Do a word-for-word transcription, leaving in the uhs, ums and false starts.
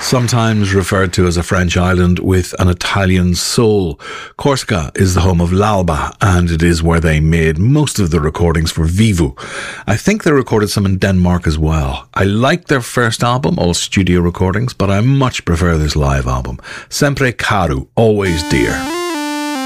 Sometimes referred to as a French island with an Italian soul, Corsica is the home of L'Alba, and it is where they made most of the recordings for Vivu. I think they recorded some in Denmark as well. I like their first album, all studio recordings, but I much prefer this live album. Sempre Caro, always dear.